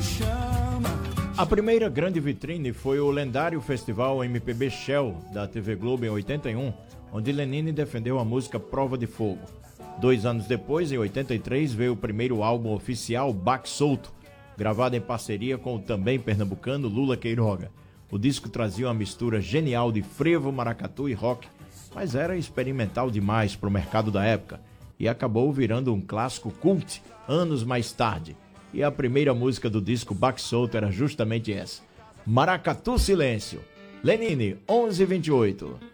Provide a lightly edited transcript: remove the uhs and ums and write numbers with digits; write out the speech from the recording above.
A primeira grande vitrine foi o lendário festival MPB Shell da TV Globo em 81, onde Lenine defendeu a música Prova de Fogo. 2 anos depois, em 83, veio o primeiro álbum oficial, Baque Solto, gravado em parceria com o também pernambucano Lula Queiroga. O disco trazia uma mistura genial de frevo, maracatu e rock, mas era experimental demais para o mercado da época e acabou virando um clássico cult anos mais tarde. E a primeira música do disco Baque Solto era justamente essa, Maracatu Silêncio. Lenine, 11:28.